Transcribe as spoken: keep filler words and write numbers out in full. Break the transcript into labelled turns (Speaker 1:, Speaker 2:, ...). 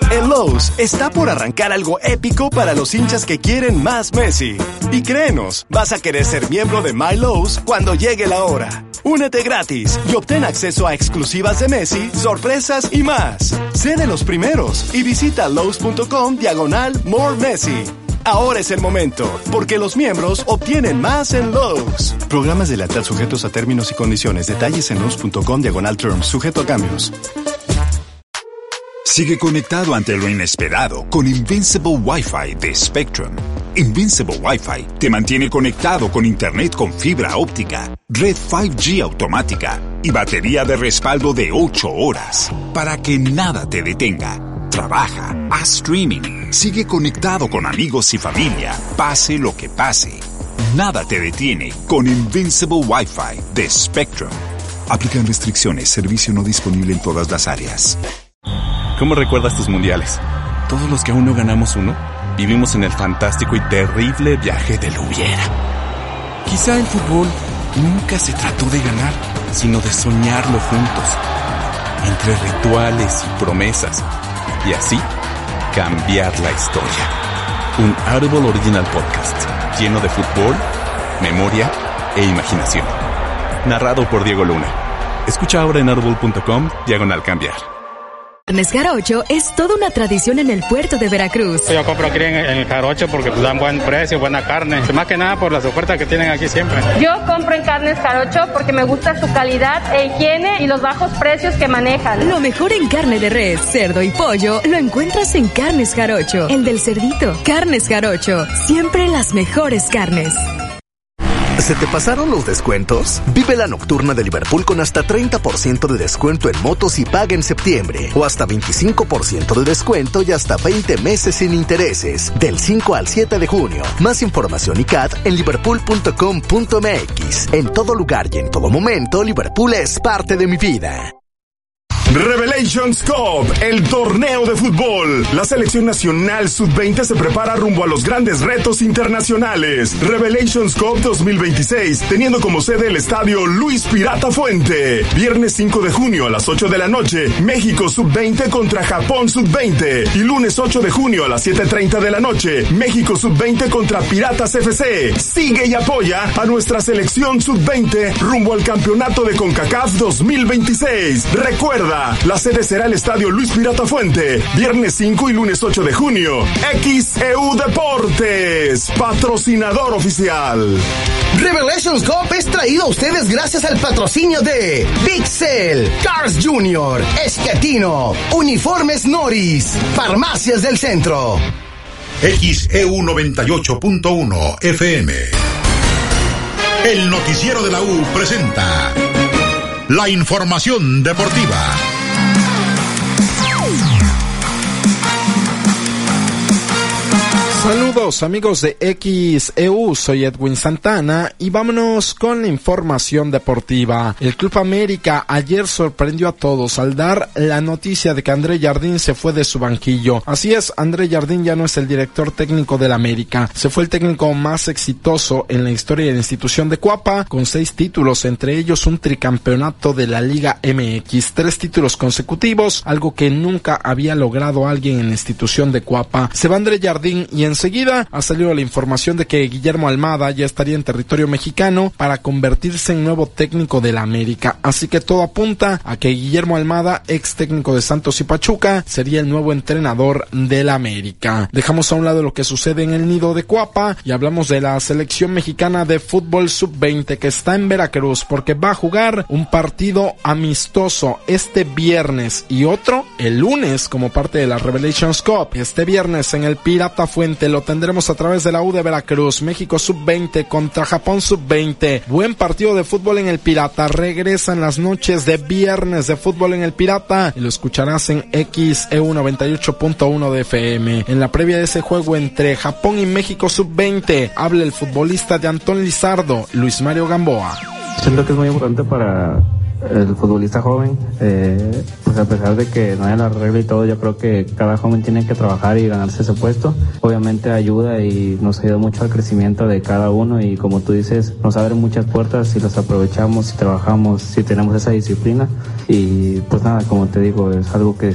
Speaker 1: En Lowe's está por arrancar algo épico para los hinchas que quieren más Messi. Y créenos, vas a querer ser miembro de My Lowe's cuando llegue la hora. Únete gratis y obtén acceso a exclusivas de Messi, sorpresas y más. Sé de los primeros y visita Lowe's.com diagonal More Messi. Ahora es el momento, porque los miembros obtienen más en Lowe's. Programas de lealtad sujetos a términos y condiciones. Detalles en Lowe's.com diagonal terms, sujeto a cambios.
Speaker 2: Sigue conectado ante lo inesperado con Invincible Wi-Fi de Spectrum. Invincible Wi-Fi te mantiene conectado con internet con fibra óptica, red cinco G automática y batería de respaldo de ocho horas para que nada te detenga. Trabaja, haz streaming, sigue conectado con amigos y familia, pase lo que pase. Nada te detiene con Invincible Wi-Fi de Spectrum. Aplican restricciones, servicio no disponible en todas las áreas.
Speaker 3: ¿Cómo recuerdas tus mundiales? Todos los que aún no ganamos uno, vivimos en el fantástico y terrible viaje del hubiera. Quizá el fútbol nunca se trató de ganar, sino de soñarlo juntos, entre rituales y promesas, y así cambiar la historia. Un Audible Original Podcast, lleno de fútbol, memoria e imaginación. Narrado por Diego Luna. Escucha ahora en audible.com, diagonal cambiar.
Speaker 4: Carnes Jarocho es toda una tradición en el puerto de Veracruz.
Speaker 5: Yo compro aquí en, en el Jarocho porque pues, dan buen precio, buena carne. Más que nada por las ofertas que tienen aquí siempre.
Speaker 6: Yo compro en Carnes Jarocho porque me gusta su calidad e higiene y los bajos precios que manejan.
Speaker 4: Lo mejor en carne de res, cerdo y pollo lo encuentras en Carnes Jarocho, el del cerdito. Carnes Jarocho, siempre las mejores carnes.
Speaker 7: ¿Se te pasaron los descuentos? Vive la nocturna de Liverpool con hasta treinta por ciento de descuento en motos y paga en septiembre. O hasta veinticinco por ciento de descuento y hasta veinte meses sin intereses. Del cinco al siete de junio. Más información y C A T en liverpool punto com punto m x. En todo lugar y en todo momento, Liverpool es parte de mi vida.
Speaker 8: Revelations Cup, el torneo de fútbol. La selección nacional sub veinte se prepara rumbo a los grandes retos internacionales. Revelations Cup dos mil veintiséis, teniendo como sede el estadio Luis Pirata Fuente. Viernes cinco de junio a las ocho de la noche, México sub veinte contra Japón sub veinte. Y lunes ocho de junio a las siete treinta de la noche, México sub veinte contra Piratas F C. Sigue y apoya a nuestra selección sub veinte rumbo al campeonato de CONCACAF dos mil veintiséis. Recuerda, la sede será el estadio Luis Pirata Fuente, viernes cinco y lunes ocho de junio. X E U Deportes, patrocinador oficial.
Speaker 9: Revelations Cup es traído a ustedes gracias al patrocinio de Pixel, Cars Junior, Esquetino, Uniformes Norris, Farmacias del Centro.
Speaker 10: X E U noventa y ocho punto uno F M. El noticiero de la U presenta la información deportiva.
Speaker 11: Saludos amigos de X E U, soy Edwin Santana y vámonos con la información deportiva. El Club América ayer sorprendió a todos al dar la noticia de que André Jardín se fue de su banquillo. Así es, André Jardín ya no es el director técnico del América. Se fue el técnico más exitoso en la historia de la institución de Cuapa, con seis títulos, entre ellos un tricampeonato de la Liga M X, tres títulos consecutivos, algo que nunca había logrado alguien en la institución de Cuapa. Se va André Jardín y en Enseguida ha salido la información de que Guillermo Almada ya estaría en territorio mexicano para convertirse en nuevo técnico de la América, así que todo apunta a que Guillermo Almada, ex técnico de Santos y Pachuca, sería el nuevo entrenador de la América. Dejamos a un lado lo que sucede en el nido de Cuapa y hablamos de la selección mexicana de fútbol sub veinte que está en Veracruz porque va a jugar un partido amistoso este viernes y otro el lunes como parte de la Revelations Cup. Este viernes en el Pirata Fuente lo tendremos a través de la U de Veracruz. México sub veinte contra Japón sub veinte. Buen partido de fútbol en el Pirata. Regresan las noches de viernes de fútbol en el Pirata y lo escucharás en X E U noventa y ocho punto uno de F M. En la previa de ese juego entre Japón y México sub veinte habla el futbolista de Antón Lizardo, Luis Mario Gamboa.
Speaker 12: Siento que es muy importante para el futbolista joven, eh, pues a pesar de que no haya la regla y todo, yo creo que cada joven tiene que trabajar y ganarse ese puesto. Obviamente ayuda y nos ayuda mucho al crecimiento de cada uno y como tú dices, nos abren muchas puertas si las aprovechamos, si trabajamos, si tenemos esa disciplina y pues nada, como te digo, es algo que